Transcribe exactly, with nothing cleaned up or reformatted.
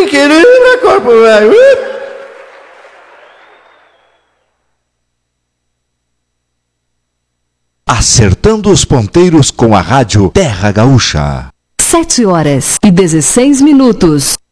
Ih, querida, corpo velho. Acertando os ponteiros com a rádio Terra Gaúcha. Sete horas e dezesseis minutos.